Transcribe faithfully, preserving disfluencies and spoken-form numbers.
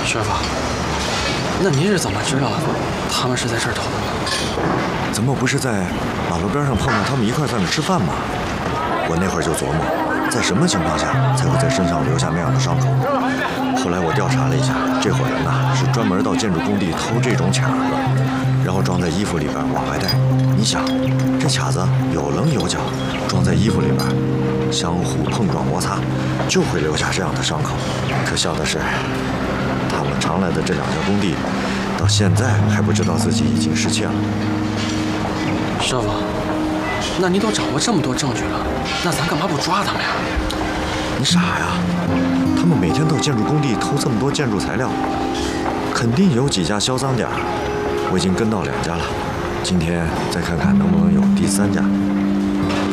师傅，那您是怎么知道他们是在这儿偷的呢？ 咱们不是在马路边上碰到他们一块在那吃饭吗？我那会儿就琢磨，在什么情况下才会在身上留下那样的伤口？后来我调查了一下，这伙人呐是专门到建筑工地偷这种卡子，然后装在衣服里边往外带。你想，这卡子有棱有角，装在衣服里边，相互碰撞摩擦，就会留下这样的伤口。可笑的是，他们常来的这两家工地，到现在还不知道自己已经失窃了。 师傅，那您都掌握这么多证据了，那咱干嘛不抓他们呀？ 你傻呀？他们每天到建筑工地偷这么多建筑材料，肯定有几家销赃点儿。我已经跟到两家了，今天再看看能不能有第三家。